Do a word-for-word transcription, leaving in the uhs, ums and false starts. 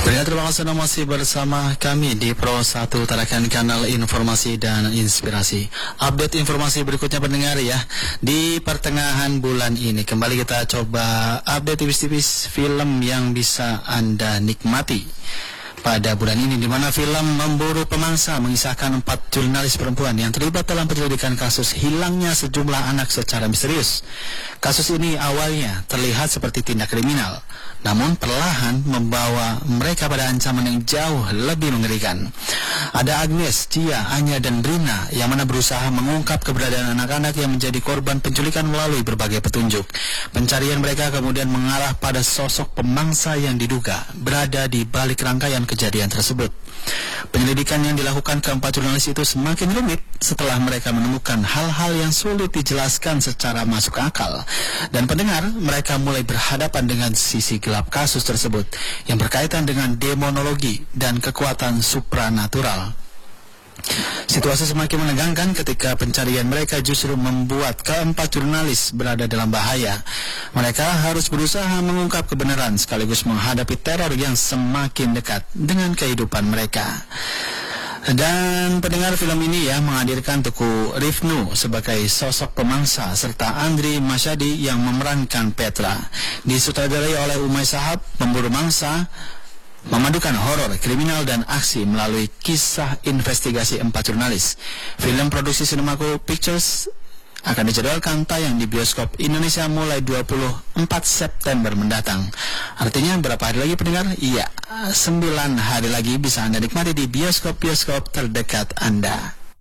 Pendengar, terima kasih Anda masih bersama kami di Pro satu Tarakan Kanal Informasi dan Inspirasi. Update informasi berikutnya pendengar ya. Di pertengahan bulan ini kembali kita coba update tipis-tipis film yang bisa Anda nikmati pada bulan ini, di mana film Memburu Pemangsa mengisahkan empat jurnalis perempuan yang terlibat dalam penyelidikan kasus hilangnya sejumlah anak secara misterius. Kasus ini awalnya terlihat seperti tindak kriminal, namun perlahan membawa mereka pada ancaman yang jauh lebih mengerikan. Ada Agnes, Cia, Anya, dan Rina yang mana berusaha mengungkap keberadaan anak-anak yang menjadi korban penculikan melalui berbagai petunjuk. Pencarian mereka kemudian mengarah pada sosok pemangsa yang diduga berada di balik rangkaian kejadian tersebut. Penyelidikan yang dilakukan keempat jurnalis itu semakin rumit setelah mereka menemukan hal-hal yang sulit dijelaskan secara masuk akal. Dan pendengar, mereka mulai berhadapan dengan sisi gelap kasus tersebut yang berkaitan dengan demonologi dan kekuatan supranatural. Situasi semakin menegangkan ketika pencarian mereka justru membuat keempat jurnalis berada dalam bahaya. Mereka harus berusaha mengungkap kebenaran sekaligus menghadapi teror yang semakin dekat dengan kehidupan mereka. Dan pendengar, film ini ya menghadirkan Teguh Rifnu sebagai sosok pemangsa serta Andri Masyadi yang memerankan Petra. Disutradarai oleh Umay Shahab, Memburu Mangsa memadukan horor, kriminal, dan aksi melalui kisah investigasi empat jurnalis. Film produksi Cinemaco Pictures akan dijadwalkan tayang di bioskop Indonesia mulai dua puluh empat September mendatang. Artinya berapa hari lagi pendengar? Iya, sembilan hari lagi bisa Anda nikmati di bioskop-bioskop terdekat Anda.